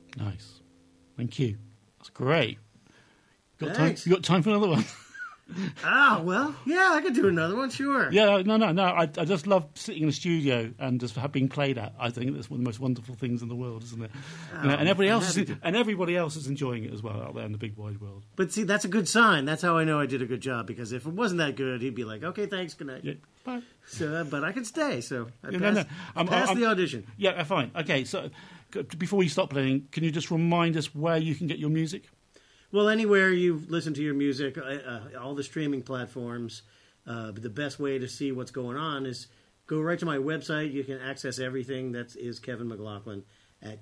Nice. Thank you. That's great. Thanks. You got time for another one? Well, yeah, I could do another one, sure. Yeah, no. I just love sitting in a studio and just being played at. I think that's one of the most wonderful things in the world, isn't it? And everybody else is enjoying it as well out there in the big wide world. But see, that's a good sign. That's how I know I did a good job, because if it wasn't that good, he'd be like, okay, thanks, good night. Yeah, bye. So, but I can stay, so I I'm passed the audition. Yeah, fine. Okay, so before you stop playing, can you just remind us where you can get your music? Well, anywhere you listen to your music, all the streaming platforms, the best way to see what's going on is go right to my website. You can access everything. That is Kevin McLaughlin at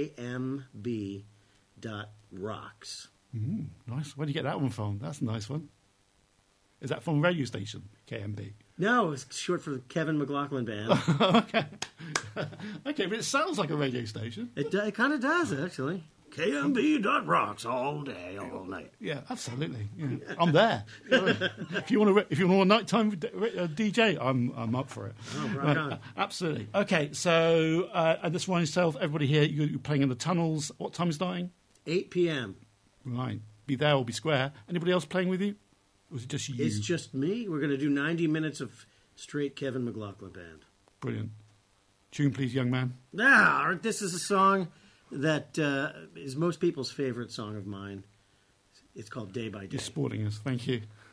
kmb.rocks. Nice. Where do you get that one from? That's a nice one. Is that from a radio station, KMB? No, it's short for the Kevin McLaughlin Band. Okay. Okay, but it sounds like a radio station. It kind of does, actually. KMB.rocks all day, all night. Yeah, absolutely. Yeah. I'm there. If you want a nighttime DJ, I'm up for it. Oh, right on. Absolutely. Okay, so and this one yourself, everybody here, you're playing in the tunnels. What time is starting? 8 p.m. Right. Be there or be square. Anybody else playing with you? Or is it just you? It's just me. We're going to do 90 minutes of straight Kevin McLaughlin Band. Brilliant. Tune, please, young man. This is a song that is most people's favorite song of mine. It's called Day by Day. You're sporting us. Thank you.